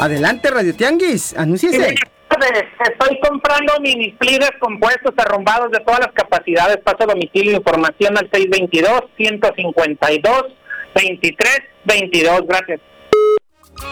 Adelante, Radio Tianguis, anúnciese. Estoy comprando mini-splitters compuestos arrumbados de todas las capacidades. Paso a domicilio, información al 622-152-2322. Gracias.